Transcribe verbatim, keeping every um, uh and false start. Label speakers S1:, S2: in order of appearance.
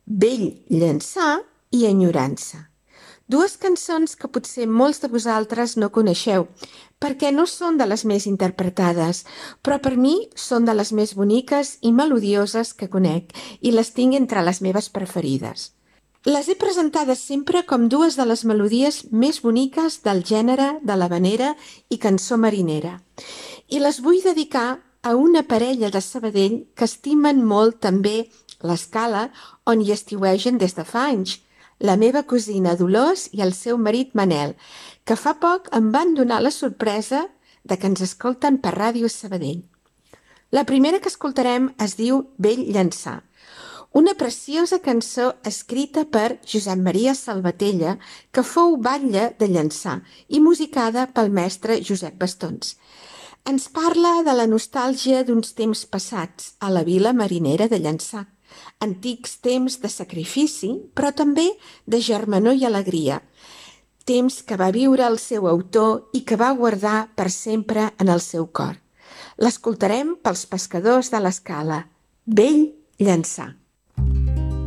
S1: Vell llançar i enyorança. Dues cançons que potser molts de vosaltres no coneixeu, perquè no són de les més interpretades, però per mi són de les més boniques i melodioses que conec i les tinc entre les meves preferides. Les he presentades sempre com dues de les melodies més boniques del gènere de l'havanera i cançó marinera. I les vull dedicar a una parella de Sabadell que estimen molt també l'escala on hi estiuegen des de fa anys, la meva cosina Dolors i el seu marit Manel, que fa poc em van donar la sorpresa de que ens escolten per Ràdio Sabadell. La primera que escoltarem es diu Vell llançar, una preciosa cançó escrita per Josep Maria Salvatella, que fou batlle de Llançà i musicada pel mestre Josep Bastons. Ens parla de la nostàlgia d'uns temps passats a la vila marinera de Llançà, antics temps de sacrifici, però també de germanor i alegria, temps que va viure el seu autor i que va guardar per sempre en el seu cor. L'escoltarem pels pescadors de l'Escala. Vell llançar.